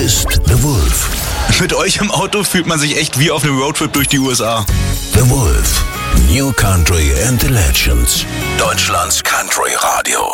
ist The Wolf. Mit euch im Auto fühlt man sich echt wie auf einem Roadtrip durch die USA. The Wolf. New Country and the Legends. Deutschlands Country Radio.